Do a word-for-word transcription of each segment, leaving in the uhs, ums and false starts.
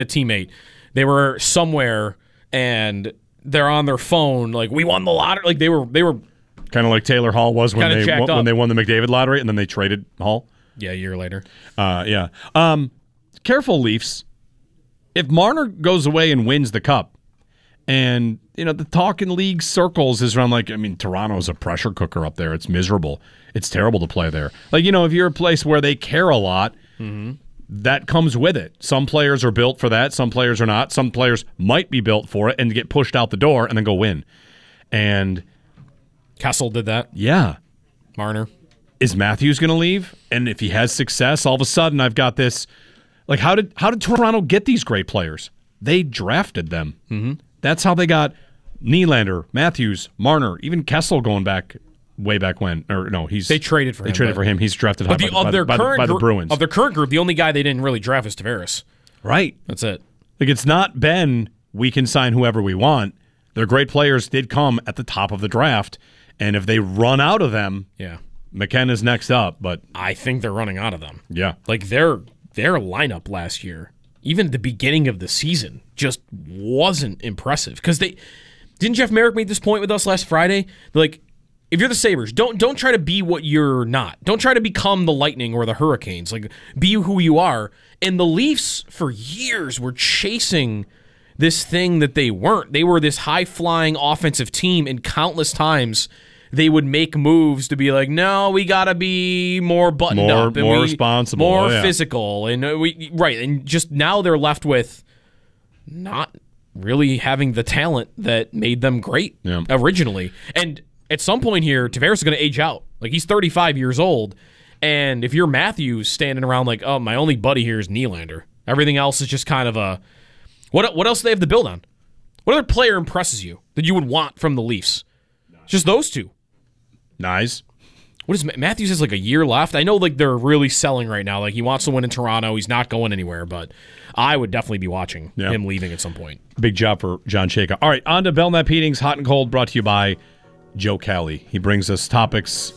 a teammate. They were somewhere and they're on their phone like, we won the lottery. Like they were they were kind of like Taylor Hall was when they won, up. when they won the McDavid lottery and then they traded Hall. Yeah, a year later. Uh, yeah. Um, careful, Leafs. If Marner goes away and wins the cup, and you know the talk in league circles is around like, I mean, Toronto's a pressure cooker up there. It's miserable. It's terrible to play there. Like, you know, if you're a place where they care a lot, mm-hmm. that comes with it. Some players are built for that. Some players are not. Some players might be built for it and get pushed out the door and then go win. And Kessel did that. Yeah. Marner. Is Matthews going to leave? And if he has success, all of a sudden I've got this. Like, how did how did Toronto get these great players? They drafted them. Mm-hmm. That's how they got Nylander, Matthews, Marner, even Kessel going back way back when. Or no, he's they traded for they him. They traded for him. He's drafted high but the, by, of by, their by, current by the group, Bruins. Of their current group, the only guy they didn't really draft is Tavares. Right. That's it. Like, it's not been we can sign whoever we want. Their great players did come at the top of the draft, and if they run out of them, yeah, McKenna's next up. But I think they're running out of them. Yeah, like their their lineup last year, even at the beginning of the season, just wasn't impressive because they didn't. Jeff Merrick made this point with us last Friday. Like, if you're the Sabres, don't don't try to be what you're not. Don't try to become the Lightning or the Hurricanes. Like, be who you are. And the Leafs, for years, were chasing this thing that they weren't. They were this high-flying offensive team, and countless times they would make moves to be like, no, we got to be more buttoned more, up. And more we, responsible. More oh, yeah. physical. And uh, we Right, and just now they're left with not really having the talent that made them great yeah. originally. And at some point here, Tavares is going to age out. Like, he's thirty-five years old. And if you're Matthews standing around like, oh, my only buddy here is Nylander. Everything else is just kind of a... What what else do they have to build on? What other player impresses you that you would want from the Leafs? Nice. Just those two. Nice. What is Matthews has like a year left? I know like they're really selling right now. Like he wants to win in Toronto. He's not going anywhere, but I would definitely be watching yeah. him leaving at some point. Big job for John Chayka. All right, on to Belknap Heating's Hot and Cold, brought to you by Joe Cowley. He brings us topics.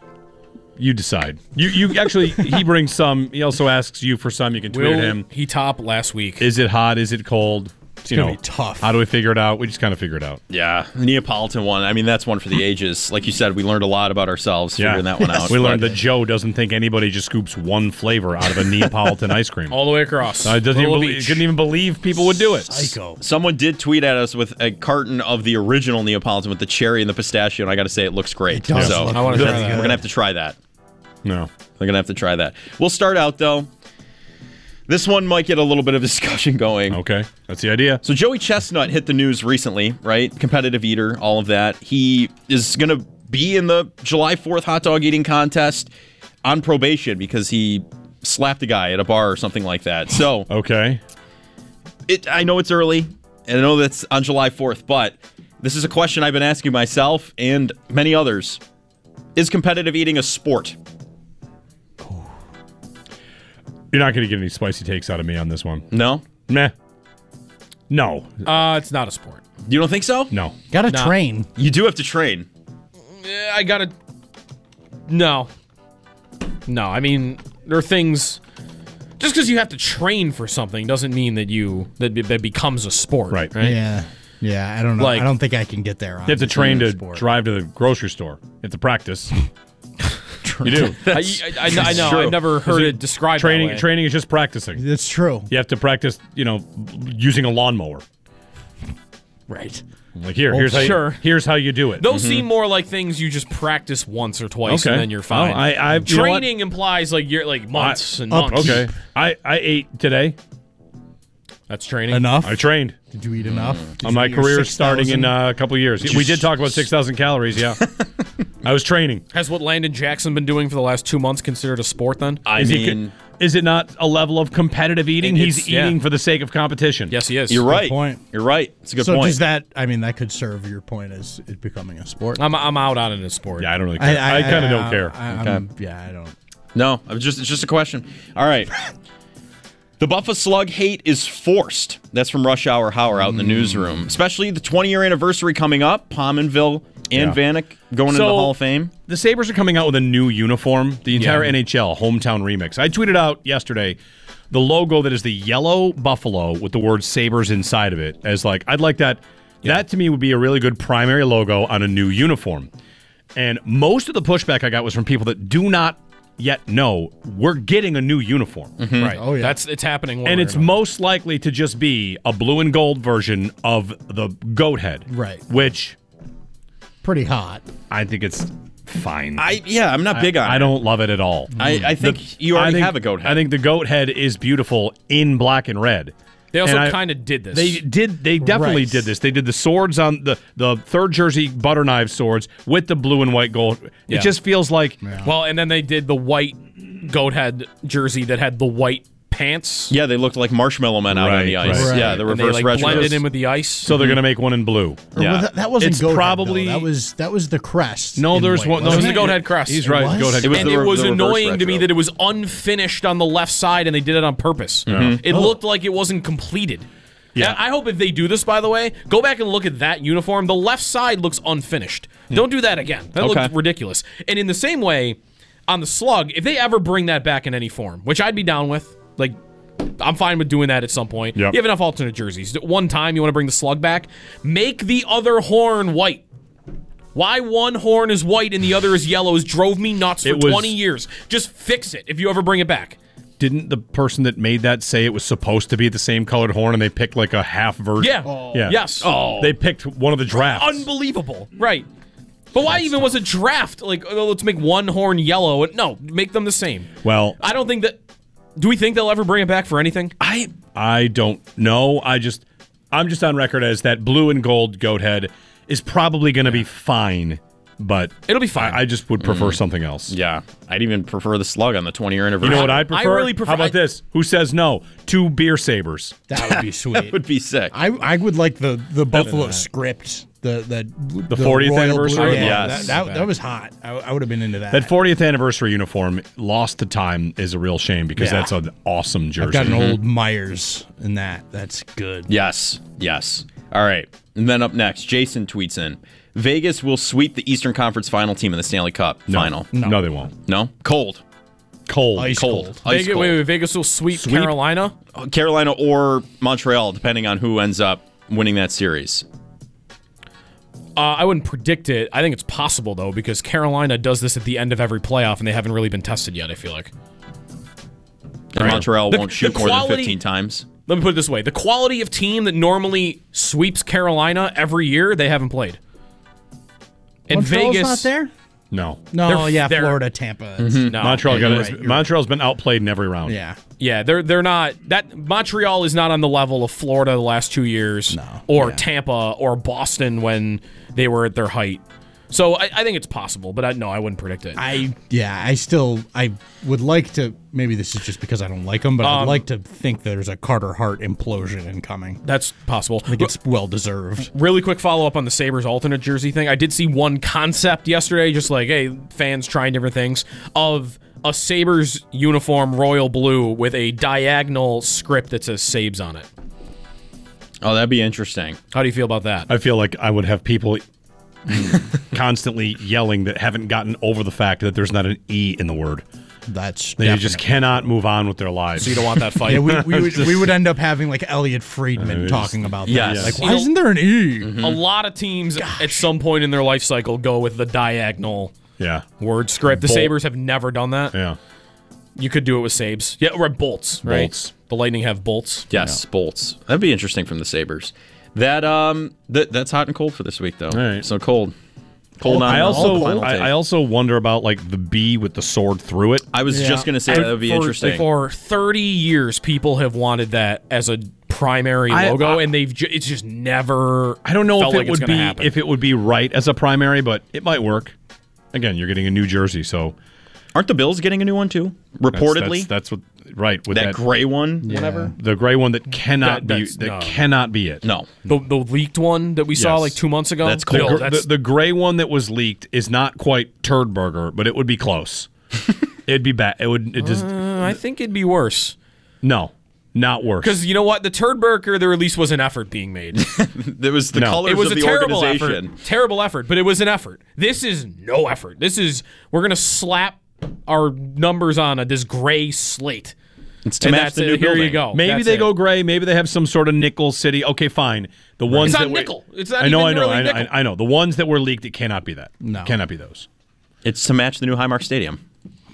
You decide. You you actually he brings some. He also asks you for some. You can tweet Will at him. He top last week. Is it hot? Is it cold? It's you gonna know, be tough. How do we figure it out? We just kind of figure it out. Yeah, the Neapolitan one. I mean, that's one for the ages. Like you said, we learned a lot about ourselves yeah. figuring that one out. We learned that Joe doesn't think anybody just scoops one flavor out of a Neapolitan ice cream all the way across. Uh, doesn't even believe, couldn't even believe people would do it. Psycho. Someone did tweet at us with a carton of the original Neapolitan with the cherry and the pistachio, and I got to say, it looks great. It does so look I want to try that. we're gonna have to try that. No. We're going to have to try that. We'll start out, though. This one might get a little bit of discussion going. Okay, that's the idea. So Joey Chestnut hit the news recently, right? Competitive eater, all of that. He is going to be in the July fourth hot dog eating contest on probation because he slapped a guy at a bar or something like that. So okay, it. I know it's early, and I know that's on July fourth, but this is a question I've been asking myself and many others. Is competitive eating a sport? You're not going to get any spicy takes out of me on this one. No? Meh. No. Uh, it's not a sport. You don't think so? No. Gotta Nah. train. You do have to train. Yeah, I gotta. No. No, I mean, there are things. Just because you have to train for something doesn't mean that you that that becomes a sport. Right. Right. Yeah. Yeah, I don't know. Like- I don't think I can get there. On You have to train to sport. drive to the grocery store. You have to practice. You do. I, I, I, I know. true. I've never heard it described Training that way. training is just practicing. That's true. You have to practice, you know, using a lawnmower. Right. Like here, Well, here's how sure. you, here's how you do it. Those seem more like things you just practice once or twice Okay. and then you're fine. Oh, I- I- you know what? Training implies like you're like months and Up- months. Okay. I, I ate today. That's training. Enough? I trained. Did you eat enough? Did Uh, you my eat your career six starting in thousand? uh, a couple years. We did talk about six thousand calories, yeah. I was training. Has what Landon Jackson been doing for the last two months considered a sport then? I Is, mean, it, is it not a level of competitive eating? It- He's it's- yeah. eating for the sake of competition. Yes, he is. you're right. point. You're right. It's a good so point. does that? I mean, that could serve your point as it becoming a sport. I'm, I'm out on it in sport. Yeah, I don't really care. I, kind of don't care. I, I'm- yeah, I don't. No, I'm just it's just a question. All right. The Buffa Slug hate is forced. That's from Rush Hour Hauer out in the newsroom. Especially the twenty-year anniversary coming up. Pominville and Yeah. Vanek going into the So- Hall of Fame. The Sabres are coming out with a new uniform. The entire Yeah. N H L hometown remix. I tweeted out yesterday the logo that is the yellow buffalo with the word Sabres inside of it as like, I'd like that. Yeah. That to me would be a really good primary logo on a new uniform. And most of the pushback I got was from people that do not yet know we're getting a new uniform. Mm-hmm. Right. Oh, yeah. That's it's happening. And it's most likely to just be a blue and gold version of the goat head. Right. Which Pretty hot. I think it's fine. I yeah, I'm not big on I it. don't love it at all. I, I think The- you already I think- have a goat head. I think the goat head is beautiful in black and red. They also And I- kind of did this. They did. They definitely Right. did this. They did the swords on the the third jersey, butter knife swords with the blue and white gold. Yeah. It just feels like well, and then they did the white goat head jersey that had the white pants. yeah, they looked like marshmallow men out on Right, the ice. right. Yeah, the And they reverse like retro. blended in with the ice. so they're gonna make one in blue. Or Yeah. was that, that wasn't It's goat head, probably- though. that was that was the crest. No, in there's white, one. No, It was wasn't the it? goat head crest. He's It right. was? Goat head. It was and the it re- was the reverse annoying to me retro. that it was unfinished on the left side, and they did it on purpose. It looked like it wasn't completed. Yeah. I hope if they do this, by the way, go back and look at that uniform. The left side looks unfinished. Don't do that again. That Okay. looked ridiculous. And in the same way, on the slug, if they ever bring that back in any form, which I'd be down with, like, I'm fine with doing that at some point. Yep. You have enough alternate jerseys. One time you want to bring the slug back, make the other horn white. Why one horn is white and the other is yellow has drove me nuts for It was- twenty years. Just fix it if you ever bring it back. Didn't the person that made that say it was supposed to be the same colored horn, and they picked like a half version? Yeah. Yeah. Yes. Oh. They picked one of the drafts. Unbelievable. Right. But why even was a draft? Like, oh, let's make one horn yellow. No, make them the same. Well, I don't think that. Do we think they'll ever bring it back for anything? I I don't know. I just, I'm just on record as that blue and gold goat head is probably going to be fine, but It'll be fine. I, I just would prefer something else. yeah, I'd even prefer the slug on the twenty year You anniversary. know what I'd prefer? really prefer- How about I- this? Who says no? Two beer sabers. That would be sweet. would be sick. I I would like the the Buffalo script. The the the fortieth royal anniversary? blue. Yeah, Yes. that, that, that was hot. I, I would have been into that. That fortieth anniversary uniform lost to time is a real shame because Yeah. that's an awesome jersey. I've got an old Myers in that. That's good. Yes, yes. All right. And then up next, Jason tweets in Vegas will sweep the Eastern Conference final team in the Stanley Cup no. final. No. they won't. No? Cold. Cold. Ice Cold. cold. Ice Vegas, cold. wait, wait, Vegas will sweep, Sweep? Carolina. Carolina or Montreal, depending on who ends up winning that series. Uh, I wouldn't predict it. I think it's possible, though, because Carolina does this at the end of every playoff, and they haven't really been tested yet, I feel like. And Montreal The- won't the shoot more than quality- fifteen times. Let me put it this way. The quality of team that normally sweeps Carolina every year, they haven't played. And Montreal's Vegas... not there. No. No, They're- yeah, they're- Florida, Tampa. No. Montreal got you're his- right, you're Montreal's been outplayed in every round. Yeah. Yeah, they're they're not that Montreal is not on the level of Florida the last two years, No, or yeah. Tampa or Boston when they were at their height. So I, I think it's possible, but I, no, I wouldn't predict it. I yeah, I still I would like to. Maybe this is just because I don't like them, but I'd Um, like to think there's a Carter Hart implosion incoming. That's possible. I think it's well deserved. Really quick follow up on the Sabres alternate jersey thing. I did see one concept yesterday, just like, hey, fans trying different things, of a Sabres uniform, royal blue, with a diagonal script that says Sabes on it. Oh, that'd be interesting. How do you feel about that? I feel like I would have people constantly yelling that haven't gotten over the fact that there's not an E in the word. That's They just definitely- cannot move on with their lives. So you don't want that fight? Yeah, we, we, would, we would end up having like Elliot Friedman talking about that. Yes. Like, You why know- isn't there an E? A lot of teams at some point in their life cycle go with the diagonal yeah. word script. The Bolt. Sabres have never done that. Yeah. You could do it with Sabes. Yeah, or bolts, right? Bolts. The Lightning have bolts. Yes, bolts. That'd be interesting from the Sabres. That um, that that's hot and cold for this week, though. right. So cold, cold. on I the also final I, take. I also wonder about like the B with the sword through it. I was Yeah. just gonna say that would be for, interesting. For thirty years, people have wanted that as a primary I- logo, I- and they've ju- it's just never. I don't know felt if it like it's would gonna be happen. if it would be right as a primary, but it might work. Again, you're getting a new jersey, so Aren't the Bills getting a new one too? that's- Reportedly, that's, that's what right with that, that, gray one, whatever. the gray one that cannot That- be that's- that no. cannot be it. No, the, the leaked one that we saw Yes. like two months ago. That's The, No, gr- that's- the, the gray one that was leaked is not quite turd burger, but it would be close. It'd be bad. It would it just uh, I think it'd be worse. no, not worse. Because you know what? The Turd Burger, there at least was an effort being made. there was the No. colors It was of a the terrible organization. effort. Terrible effort, but it was an effort. This is no effort. This is, we're going to slap our numbers on a, this gray slate. It's to and match that's the it. new Here building. you go. Maybe That's they it. go gray. Maybe they have some sort of nickel city. Okay, fine. The ones It's that not were, nickel. It's not I know, even I know, really I, nickel. I, I know. The ones that were leaked, it cannot be that. No. Cannot be those. It's to match the new Highmark Stadium.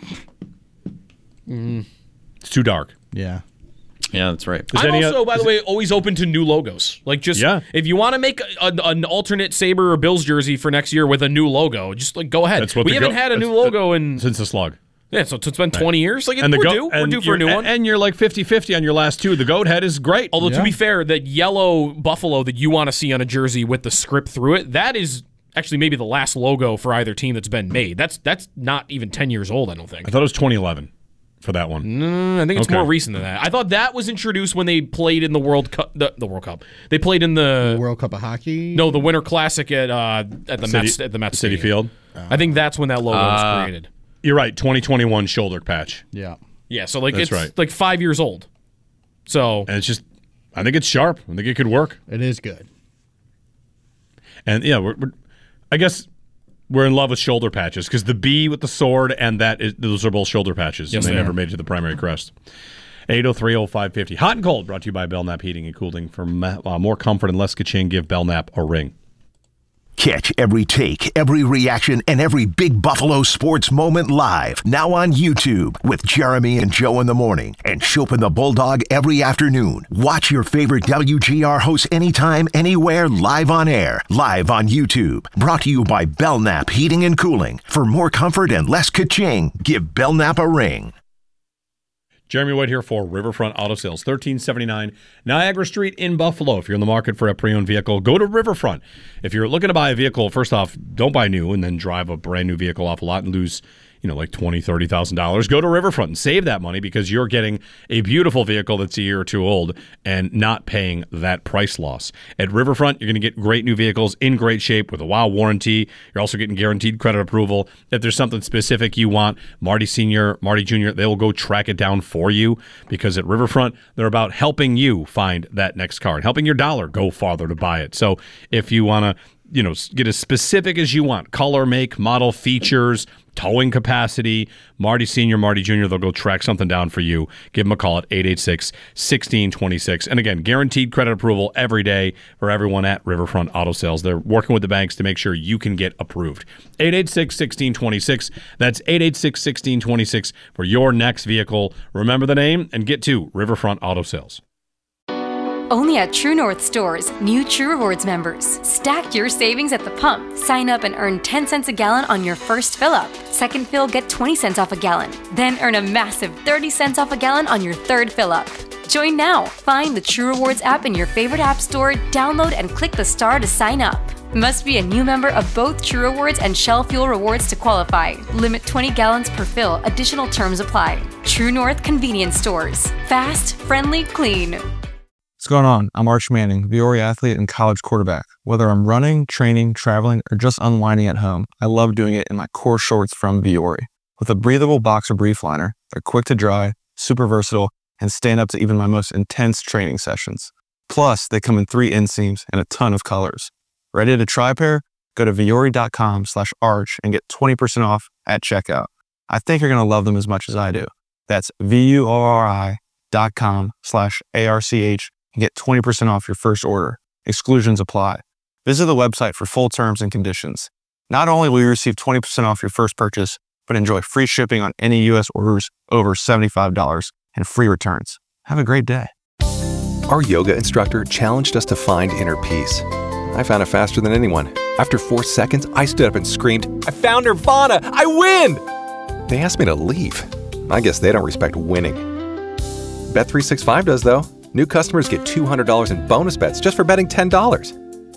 It's too dark. Yeah. Yeah, that's right. Is I'm any also, oth- by the way, always open to new logos. Like, just Yeah. if you want to make a, a, an alternate Sabre or Bills jersey for next year with a new logo, just like go ahead. That's what we the haven't go- had a new that's- logo in Since the slug. yeah, so it's been twenty years. Like, And the we're goat, due. We're and due for a you're- new one. And you're like fifty-fifty on your last two. The goat head is great. Although to Yeah. be fair, that yellow buffalo that you want to see on a jersey with the script through it, that is actually maybe the last logo for either team that's been made. That's that's not even ten years old. I don't think. I thought it was twenty eleven for that one. Mm, I think it's Okay. more recent than that. I thought that was introduced when they played in the World Cup. The, the World Cup. They played in the World Cup of Hockey. no the Winter Classic at uh, at the City- Mets at the Mets City Stadium. Field. I think that's when that logo was created. You're right. twenty twenty-one shoulder patch. Yeah. Yeah, so like That's it's right. like five years old. So And it's just, I think it's sharp. I think it could work. It is good. And yeah, we're, we're I guess we're in love with shoulder patches because the B with the sword and that is, those are both shoulder patches. Yes, and they they never are. made it to the primary crest. eight oh three oh five five oh. Hot and cold brought to you by Belknap Heating and Cooling. For ma- uh, more comfort and less ka-ching, give Belknap a ring. Catch every take, every reaction, and every Big Buffalo sports moment live. Now on YouTube with Jeremy and Joe in the morning and Chopin the Bulldog every afternoon. Watch your favorite W G R hosts anytime, anywhere, live on air. Live on YouTube. Brought to you by Belknap Heating and Cooling. For more comfort and less ka-ching, give Belknap a ring. Jeremy White here for Riverfront Auto Sales, thirteen seventy-nine Niagara Street in Buffalo. If you're in the market for a pre-owned vehicle, go to Riverfront. If you're looking to buy a vehicle, first off, don't buy new and then drive a brand new vehicle off a lot and lose, you know, like twenty thousand dollars, thirty thousand dollars. Go to Riverfront and save that money because you're getting a beautiful vehicle that's a year or two old and not paying that price loss. At Riverfront, you're going to get great new vehicles in great shape with a wow warranty. You're also getting guaranteed credit approval. If there's something specific you want, Marty Senior, Marty Junior, they will go track it down for you because at Riverfront, they're about helping you find that next car and helping your dollar go farther to buy it. So if you want to, you know, get as specific as you want, color, make, model, features, towing capacity, Marty Senior, Marty Junior, they'll go track something down for you. Give them a call at eight eight six, one six two six. And again, guaranteed credit approval every day for everyone at Riverfront Auto Sales. They're working with the banks to make sure you can get approved. eight eight six, one six two six. That's eight eight six, one six two six for your next vehicle. Remember the name and get to Riverfront Auto Sales. Only at True North stores, new True Rewards members. Stack your savings at the pump. Sign up and earn ten cents a gallon on your first fill up. Second fill, get twenty cents off a gallon. Then earn a massive thirty cents off a gallon on your third fill up. Join now. Find the True Rewards app in your favorite app store, download and click the star to sign up. Must be a new member of both True Rewards and Shell Fuel Rewards to qualify. Limit twenty gallons per fill. Additional terms apply. True North Convenience Stores. Fast, friendly, clean. What's going on? I'm Arch Manning, Viore athlete and college quarterback. Whether I'm running, training, traveling, or just unwinding at home, I love doing it in my core shorts from Viore. With a breathable boxer brief liner, they're quick to dry, super versatile, and stand up to even my most intense training sessions. Plus, they come in three inseams and a ton of colors. Ready to try a pair? Go to Viore.com slash arch and get twenty percent off at checkout. I think you're going to love them as much as I do. That's V-U-R-I dot com slash A-R-C-H and get twenty percent off your first order. Exclusions apply. Visit the website for full terms and conditions. Not only will you receive twenty percent off your first purchase, but enjoy free shipping on any U S orders over seventy-five dollars and free returns. Have a great day. Our yoga instructor challenged us to find inner peace. I found it faster than anyone. After four seconds, I stood up and screamed, "I found Nirvana! I win!" They asked me to leave. I guess they don't respect winning. Bet three sixty-five does, though. New customers get two hundred dollars in bonus bets just for betting ten dollars.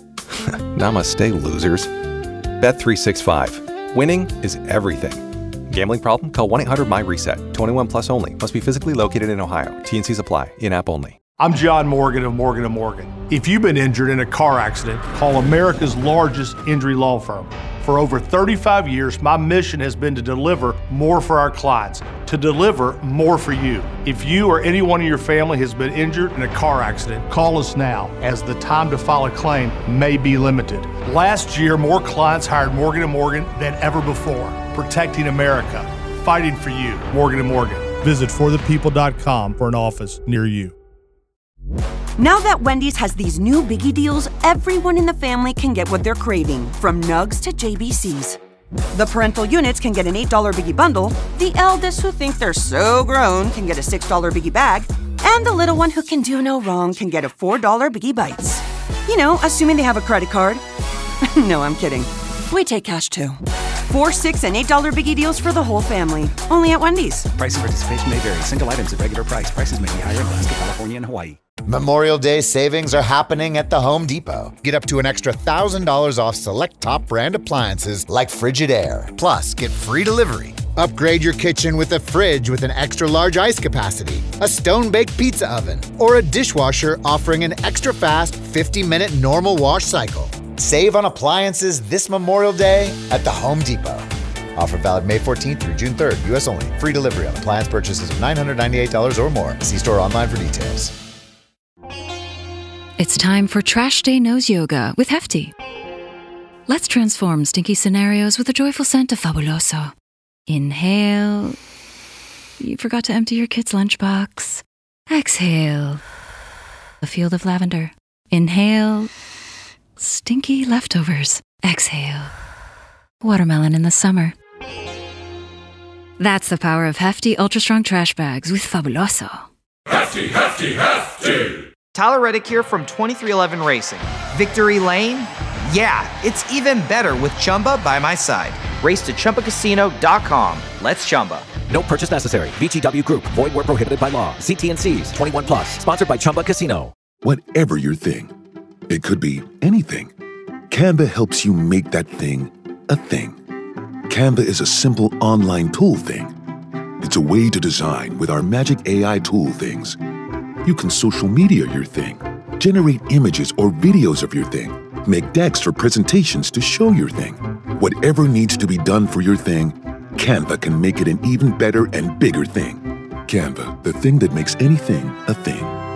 Namaste, losers. Bet three sixty-five. Winning is everything. Gambling problem? Call one eight hundred my reset. twenty-one plus only. Must be physically located in Ohio. T N Cs apply. In-app only. I'm John Morgan of Morgan and Morgan. If you've been injured in a car accident, call America's largest injury law firm. For over thirty-five years, my mission has been to deliver more for our clients, to deliver more for you. If you or anyone in your family has been injured in a car accident, call us now, as the time to file a claim may be limited. Last year, more clients hired Morgan and Morgan than ever before, protecting America, fighting for you. Morgan and Morgan. Visit for the people dot com for an office near you. Now that Wendy's has these new biggie deals, everyone in the family can get what they're craving, from nugs to J B Cs. The parental units can get an eight dollar biggie bundle, the eldest who think they're so grown can get a six dollar biggie bag, and the little one who can do no wrong can get a four dollar biggie bites. You know, assuming they have a credit card. No, I'm kidding. We take cash too. Four, six, and eight dollar biggie deals for the whole family. Only at Wendy's. Price and participation may vary. Single items at regular price. Prices may be higher in Alaska, California, and Hawaii. Memorial Day savings are happening at the Home Depot. Get up to an extra one thousand dollars off select top brand appliances like Frigidaire. Plus, get free delivery. Upgrade your kitchen with a fridge with an extra large ice capacity, a stone-baked pizza oven, or a dishwasher offering an extra fast fifty minute normal wash cycle. Save on appliances this Memorial Day at the Home Depot. Offer valid May fourteenth through June third, U S only. Free delivery on appliance purchases of nine hundred ninety-eight dollars or more. See store online for details. It's time for Trash Day Nose Yoga with Hefty. Let's transform stinky scenarios with a joyful scent of Fabuloso. Inhale. You forgot to empty your kid's lunchbox. Exhale. A field of lavender. Inhale. Stinky leftovers. Exhale. Watermelon in the summer. That's the power of Hefty Ultra Strong Trash Bags with Fabuloso. Hefty, Hefty, Hefty! Tyler Reddick here from twenty-three eleven Racing. Victory Lane? Yeah, it's even better with Chumba by my side. Race to Chumba Casino dot com. Let's Chumba. No purchase necessary. V G W Group. Void where prohibited by law. See T and C's. twenty-one plus. Sponsored by Chumba Casino. Whatever your thing, it could be anything. Canva helps you make that thing a thing. Canva is a simple online tool thing. It's a way to design with our magic A I tool things. You can social media your thing, generate images or videos of your thing, make decks or presentations to show your thing. Whatever needs to be done for your thing, Canva can make it an even better and bigger thing. Canva, the thing that makes anything a thing.